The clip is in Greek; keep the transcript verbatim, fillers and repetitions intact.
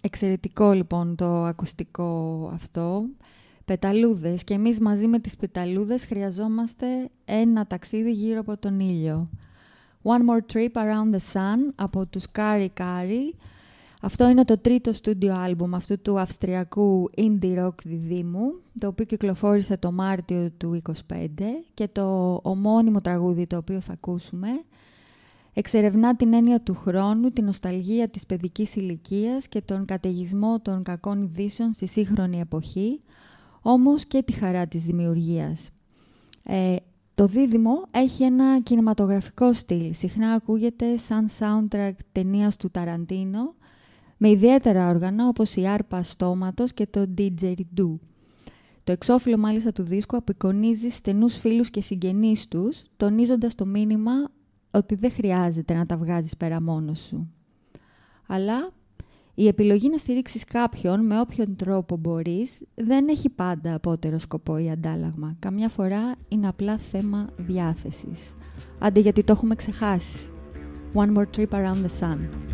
Εξαιρετικό λοιπόν το ακουστικό αυτό. Πεταλούδες, και εμείς μαζί με τις πεταλούδες χρειαζόμαστε ένα ταξίδι γύρω από τον ήλιο. One more trip around the sun από τους Kari Kari. Αυτό είναι το τρίτο στούντιο άλμπουμ αυτού του αυστριακού indie rock διδύμου, το οποίο κυκλοφόρησε το Μάρτιο του είκοσι πέντε, και το ομώνυμο τραγούδι το οποίο θα ακούσουμε εξερευνά την έννοια του χρόνου, την νοσταλγία της παιδικής ηλικίας και τον καταιγισμό των κακών ειδήσεων στη σύγχρονη εποχή, όμως και τη χαρά της δημιουργίας. Ε, το δίδυμο έχει ένα κινηματογραφικό στυλ, συχνά ακούγεται σαν soundtrack ταινίας του Ταραντίνο, με ιδιαίτερα όργανα όπως η άρπα στόματος και το didgeridoo. Το εξώφυλλο μάλιστα του δίσκου απεικονίζει στενούς φίλους και συγγενείς τους, τονίζοντας το μήνυμα ότι δεν χρειάζεται να τα βγάζεις πέρα μόνος σου. Αλλά η επιλογή να στηρίξεις κάποιον με όποιον τρόπο μπορείς δεν έχει πάντα απότερο σκοπό ή αντάλλαγμα. Καμιά φορά είναι απλά θέμα διάθεσης. Άντε, γιατί το έχουμε ξεχάσει. One more trip around the sun.